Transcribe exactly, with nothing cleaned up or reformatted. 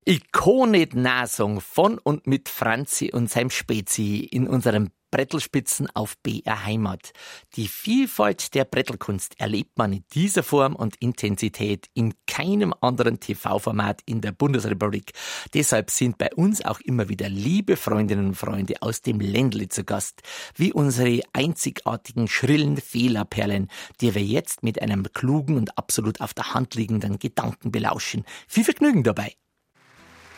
Ich kann nicht nachsagen von und mit Franzi und seinem Spezi in unserem Brettelspitzen auf B R Heimat. Die Vielfalt der Brettelkunst erlebt man in dieser Form und Intensität in keinem anderen T V-Format in der Bundesrepublik. Deshalb sind bei uns auch immer wieder liebe Freundinnen und Freunde aus dem Ländle zu Gast, wie unsere einzigartigen, schrillen Fehlerperlen, die wir jetzt mit einem klugen und absolut auf der Hand liegenden Gedanken belauschen. Viel Vergnügen dabei!